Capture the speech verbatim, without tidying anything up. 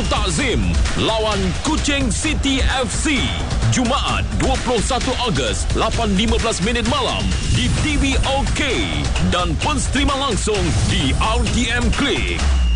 Takzim lawan Kuching City F C. Jumaat dua puluh satu Ogos lapan lima belas minit malam di T V OK dan pun streama langsung di R T M Click.